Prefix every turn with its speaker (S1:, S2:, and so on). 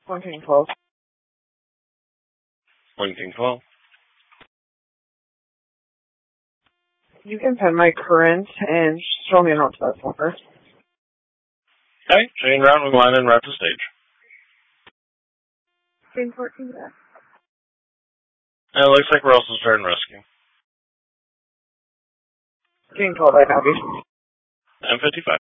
S1: One King 12.
S2: One King 12.
S1: You can pin my current and show me how to that number.
S2: Okay, chain round, we line in right to stage.
S1: King 14 back.
S2: And it looks like we're also starting rescue.
S1: King 12, I copy.
S2: M55.